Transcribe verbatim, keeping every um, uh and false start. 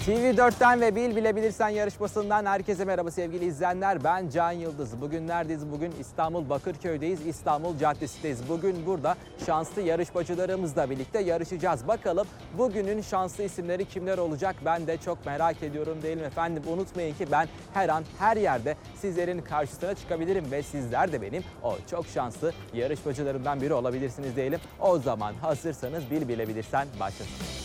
T V dörtten ve Bil Bilebilirsen yarışmasından herkese merhaba sevgili izleyenler. Ben Can Yıldız. Bugün neredeyiz? Bugün İstanbul Bakırköy'deyiz. İstanbul Caddesi'ndeyiz. Bugün burada şanslı yarışmacılarımızla birlikte yarışacağız. Bakalım bugünün şanslı isimleri kimler olacak? Ben de çok merak ediyorum değil mi efendim? Unutmayın ki ben her an her yerde sizlerin karşısına çıkabilirim ve sizler de benim o çok şanslı yarışmacılarımdan biri olabilirsiniz diyelim. O zaman hazırsanız Bil Bilebilirsen başlasın.